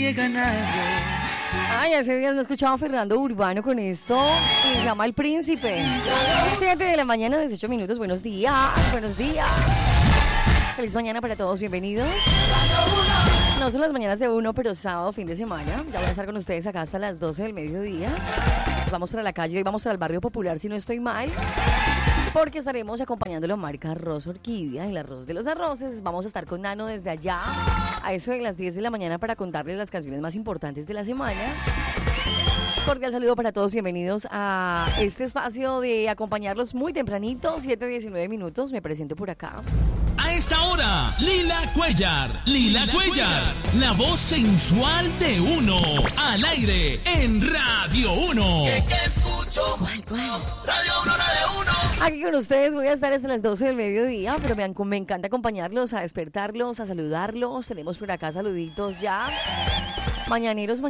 llega nadie. Ay, hace días no escuchaba a Fernando Urbano con esto. Se llama El Príncipe. 7 de la mañana, 18 minutos. Buenos días, buenos días. Feliz mañana para todos, bienvenidos. No son las mañanas de uno, pero sábado, fin de semana. Ya voy a estar con ustedes acá hasta las 12 del mediodía. Vamos para la calle y vamos para el barrio popular, si no estoy mal. Porque estaremos acompañándolo a marca Arroz Orquídea, el arroz de los arroces. Vamos a estar con Nano desde allá, a eso de las 10 de la mañana, para contarles las canciones más importantes de la semana. Cordial saludo para todos, bienvenidos a este espacio de acompañarlos muy tempranito, 7:19 minutos. Me presento por acá. A esta hora, Lila Cuellar, la voz sensual de Uno, al aire en Radio Uno. Que escucho, ¿Cuál? Radio Uno, Radio Uno. Aquí con ustedes voy a estar hasta las 12 del mediodía, pero me encanta acompañarlos, a despertarlos, a saludarlos. Tenemos por acá saluditos ya. Mañaneros.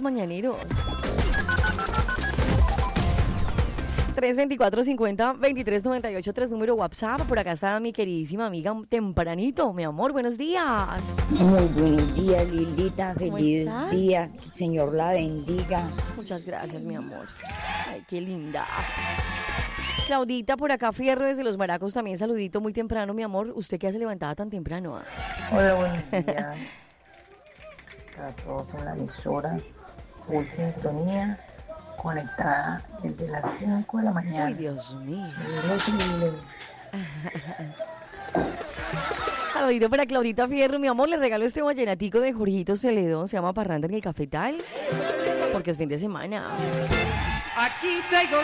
324-50-2398, número WhatsApp. Por acá está mi queridísima amiga tempranito. Mi amor, buenos días. Muy buenos días, Lildita. Feliz estás? día. Que el Señor la bendiga. Muchas gracias, mi amor. Ay, qué linda. Claudita, por acá Fierro desde Los Maracos, también saludito muy temprano, mi amor. ¿Usted qué hace levantada tan temprano? Hola, buenos días a todos en la emisora Full Sintonía, conectada desde las 5 de la mañana. Ay, Dios mío. Increíble. Saludito para Claudita Fierro, mi amor. Le regalo este vallenatico de Jorgito Celedón, se llama Parranda en el Cafetal, porque es fin de semana. Aquí traigo